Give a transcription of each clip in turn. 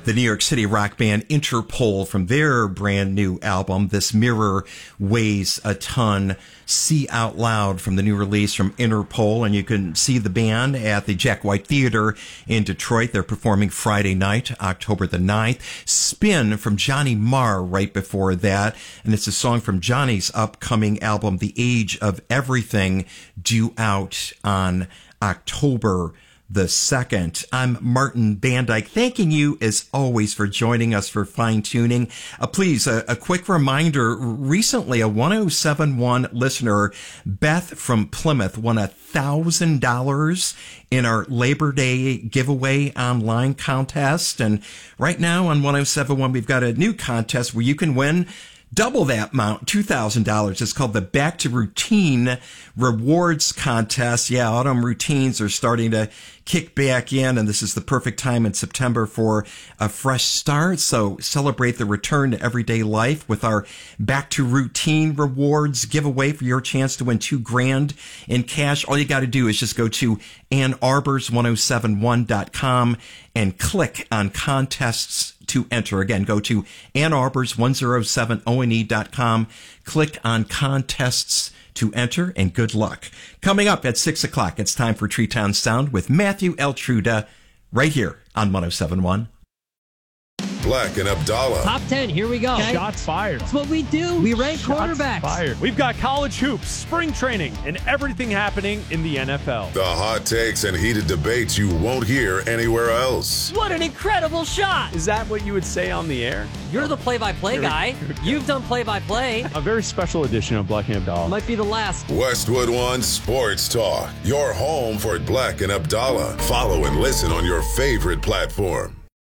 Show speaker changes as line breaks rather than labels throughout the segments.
the New York City rock band Interpol from their brand new album, This Mirror Weighs a Ton. See Out Loud from the new release from Interpol, and you can see the band at the Jack White Theater in Detroit. They're performing Friday night, October the 9th. Spin from Johnny Marr right before that, and it's a song from Johnny's upcoming album, The Age of Everything, due out on October the 2nd. I'm Martin Bandyke, thanking you as always for joining us for Fine Tuning. Please, a quick reminder, recently a 1071 listener, Beth from Plymouth, won $1,000 in our Labor Day giveaway online contest. And right now on 1071, we've got a new contest where you can win double that amount, $2,000. It's called the Back to Routine Rewards Contest. Yeah, autumn routines are starting to kick back in, and this is the perfect time in September for a fresh start. So celebrate the return to everyday life with our Back to Routine Rewards giveaway for your chance to win $2,000 in cash. All you got to do is just go to AnnArbors1071.com and click on contests to enter. Again, go to AnnArbors1071.com, click on contests to enter, and good luck. Coming up at 6 o'clock, it's time for Tree Town Sound with Matthew Altruda right here on 1071.
Black and Abdallah.
Top 10, here we go.
Okay. Shots fired.
That's what we do. We rank quarterbacks.
Fired. We've got college hoops, spring training, and everything happening in the NFL.
The hot takes and heated debates you won't hear anywhere else.
What an incredible shot.
Is that what you would say on the air?
You're the play-by-play guy. You've done play-by-play.
A very special edition of Black and Abdallah.
Might be the last.
Westwood One Sports Talk. Your home for Black and Abdallah. Follow and listen on your favorite platform.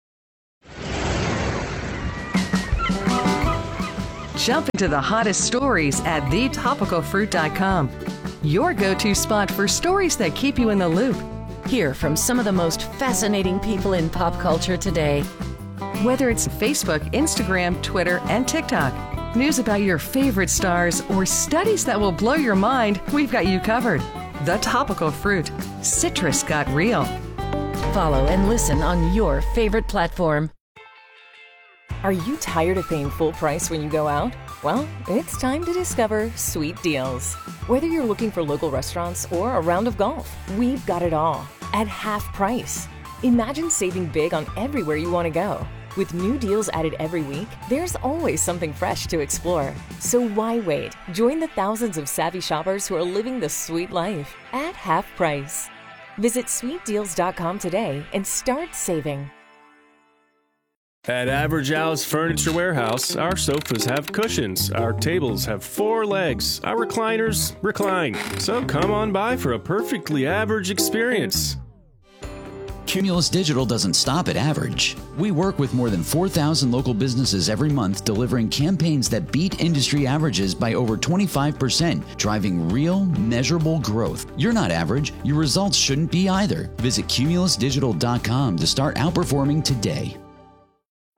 Jump into the hottest stories at thetopicalfruit.com. Your go-to spot for stories that keep you in the loop.
Hear from some of the most fascinating people in pop culture today.
Whether it's Facebook, Instagram, Twitter, and TikTok, news about your favorite stars, or studies that will blow your mind, we've got you covered. The Topical Fruit. Citrus got real.
Follow and listen on your favorite platform.
Are you tired of paying full price when you go out? Well, it's time to discover Sweet Deals. Whether you're looking for local restaurants or a round of golf, we've got it all at half price. Imagine saving big on everywhere you want to go. With new deals added every week, there's always something fresh to explore. So why wait? Join the thousands of savvy shoppers who are living the sweet life at half price. Visit sweetdeals.com today and start saving.
At Average Al's Furniture Warehouse, our sofas have cushions, our tables have 4 legs, our recliners recline. So come on by for a perfectly average experience.
Cumulus Digital doesn't stop at average. We work with more than 4,000 local businesses every month, delivering campaigns that beat industry averages by over 25%, driving real, measurable growth. You're not average. Your results shouldn't be either. Visit cumulusdigital.com to start outperforming today.